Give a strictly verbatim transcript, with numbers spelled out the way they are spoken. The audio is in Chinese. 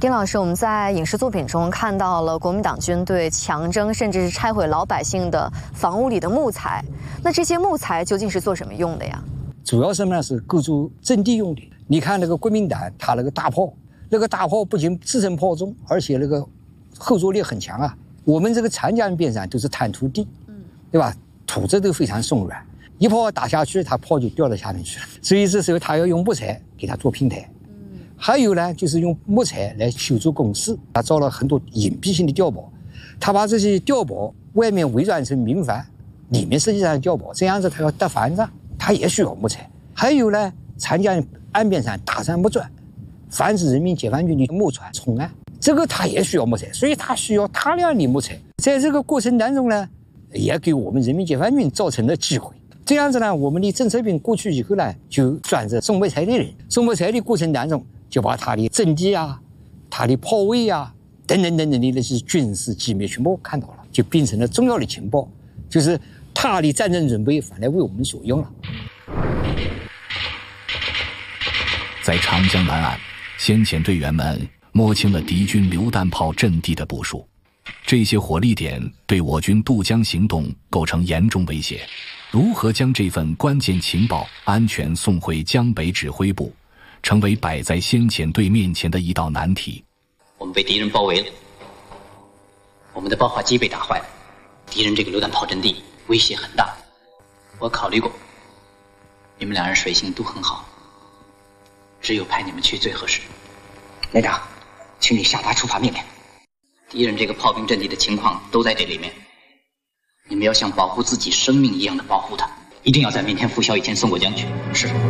丁老师，我们在影视作品中看到了国民党军队强征甚至是拆毁老百姓的房屋里的木材，那这些木材究竟是做什么用的呀？ 主要什么呢？是构筑阵地用的。你看那个国民党，他那个大炮，那个大炮不仅自身炮重，而且那个后坐力很强啊。我们这个长江边上都是滩涂地，嗯，对吧？土质都非常松软，一炮打下去，它炮就掉到下面去了。所以这时候他要用木材给它做平台。嗯，还有呢，就是用木材来修筑工事，他造了很多隐蔽性的碉堡，他把这些碉堡外面围绕成民房，里面实际上是碉堡，这样子他要搭房子，他也需要木材。还有呢，长江岸边上打上木桩，防止人民解放军的木船冲岸，这个它也需要木材，所以它需要大量的木材。在这个过程当中呢，也给我们人民解放军造成了机会。这样子呢，我们的邓小平过去以后呢，就转着送木材的人，送木材的过程当中，就把他的阵地啊、他的炮位啊等等等等的那些军事机密全部看到了，就变成了重要的情报，就是他的战争准备反来为我们所用了。 在长江南岸，先遣队员们摸清了敌军榴弹炮阵地的部署，这些火力点对我军渡江行动构成严重威胁。如何将这份关键情报安全送回江北指挥部，成为摆在先遣队面前的一道难题。 我们被敌人包围了，我们的爆化机被打坏了，敌人这个榴弹炮阵地威胁很大。我考虑过，你们两人水性都很好，只有派你们去最合适。连长，请你下达出发命令。敌人这个炮兵阵地的情况都在这里面，你们要像保护自己生命一样的保护它，一定要在明天拂晓以前送过江去。是。